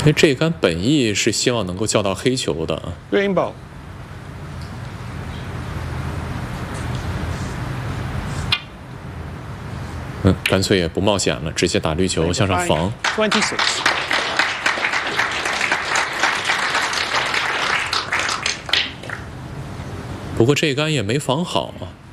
因为这一杆本意是希望能够叫到黑球的啊。 Green ball. 干脆也不冒险了，直接打绿球向上防。 26. 不过这一杆也没防好啊。